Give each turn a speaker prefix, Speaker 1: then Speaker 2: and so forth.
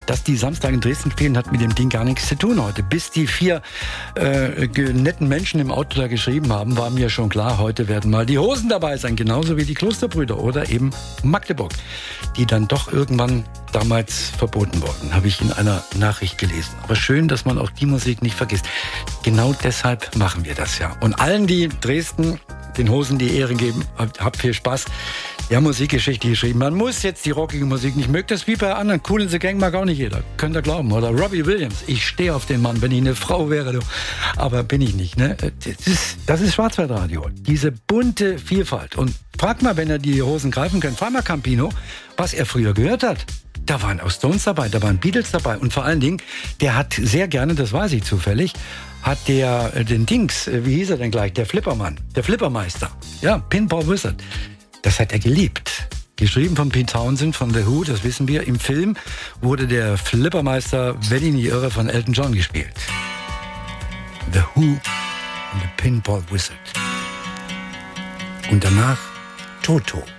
Speaker 1: Dass die Samstag in Dresden spielen, hat mit dem Ding gar nichts zu tun heute. Bis die 4 netten Menschen im Auto da geschrieben haben, war mir schon klar, heute werden mal die Hosen dabei sein. Genauso wie die Klosterbrüder oder eben Magdeburg, die dann doch irgendwann damals verboten wurden, habe ich in einer Nachricht gelesen. Aber schön, dass man auch die Musik nicht vergisst. Genau deshalb machen wir das ja. Und allen, die Dresden den Hosen die Ehre geben, habt viel Spaß. Ja, Musikgeschichte geschrieben. Man muss jetzt die rockige Musik nicht mögen. Das ist wie bei anderen. Cool in the Gang mag auch nicht jeder. Könnt ihr glauben. Oder Robbie Williams. Ich stehe auf den Mann, wenn ich eine Frau wäre. Du. Aber bin ich nicht. Ne? Das ist Schwarzwaldradio. Diese bunte Vielfalt. Und frag mal, wenn ihr die Hosen greifen könnt, frag mal Campino, was er früher gehört hat. Da waren auch Stones dabei, da waren Beatles dabei. Und vor allen Dingen, der hat sehr gerne, das weiß ich zufällig, hat der den Dings, wie hieß er denn gleich, der Flippermann, der Flippermeister. Ja, Pinball Wizard. Das hat er geliebt. Geschrieben von Pete Townsend von The Who, das wissen wir. Im Film wurde der Flippermeister, wenn ich nicht irre, von Elton John gespielt. The Who und The Pinball Wizard. Und danach Toto.